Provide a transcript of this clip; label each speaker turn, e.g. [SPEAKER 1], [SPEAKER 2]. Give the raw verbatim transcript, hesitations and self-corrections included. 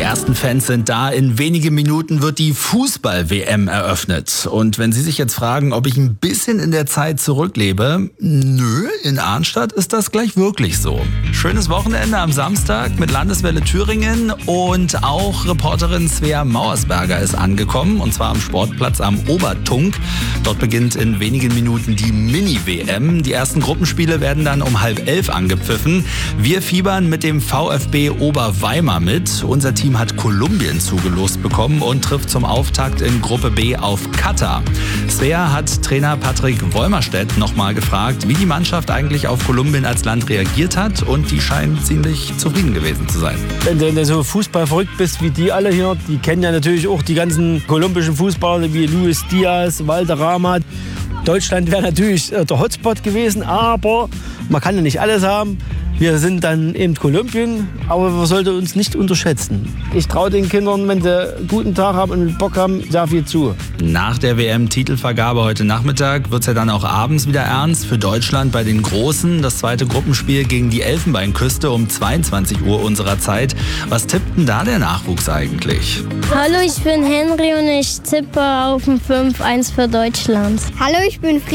[SPEAKER 1] ersten Fans sind da. In wenigen Minuten wird die Fußball-W M eröffnet. Und wenn Sie sich jetzt fragen, ob ich ein bisschen in der Zeit zurücklebe, nö, in Arnstadt ist das gleich wirklich so. Schönes Wochenende am Samstag mit Landeswelle Thüringen und auch Reporterin Svea Mauersberger ist angekommen, und zwar am Sportplatz am Obertunk. Dort beginnt in wenigen Minuten die Mini-W M. Die ersten Gruppenspiele werden dann um halb elf angepfiffen. Wir fiebern mit dem VfB Oberweimar mit. Unser Team hat Kolumbien zugelost bekommen und trifft zum Auftakt in Gruppe B auf Katar. Svea hat Trainer Patrick Wolmerstedt nochmal gefragt, wie die Mannschaft eigentlich auf Kolumbien als Land reagiert hat, und die scheinen ziemlich zufrieden gewesen zu sein.
[SPEAKER 2] Wenn du, wenn du so Fußball verrückt bist wie die alle hier, die kennen ja natürlich auch die ganzen kolumbischen Fußballer wie Luis Diaz, Valderrama. Deutschland wäre natürlich der Hotspot gewesen, aber man kann ja nicht alles haben. Wir sind dann eben Kolumbien, aber man sollte uns nicht unterschätzen. Ich traue den Kindern, wenn sie einen guten Tag haben und Bock haben, sehr viel zu.
[SPEAKER 1] Nach der W M-Titelvergabe heute Nachmittag wird es ja dann auch abends wieder ernst für Deutschland bei den Großen. Das zweite Gruppenspiel gegen die Elfenbeinküste um zweiundzwanzig Uhr unserer Zeit. Was tippt denn da der Nachwuchs eigentlich?
[SPEAKER 3] Hallo, ich bin Henry und ich tippe auf ein fünf eins für Deutschland.
[SPEAKER 4] Hallo, ich bin